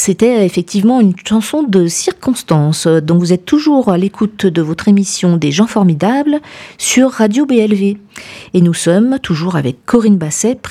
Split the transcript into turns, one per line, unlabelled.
c'était effectivement une chanson de circonstance. Donc vous êtes toujours à l'écoute de votre émission des gens formidables sur Radio BLV. Et nous sommes toujours avec Corinne Basset,